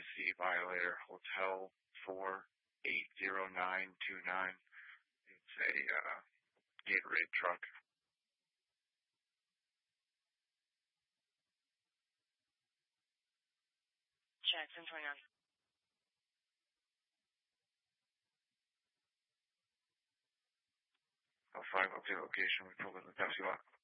NYC Violator Hotel 480929. It's a Gatorade truck. Jackson 29. Oh, 5 up to your location. We pulled in the taxi lot.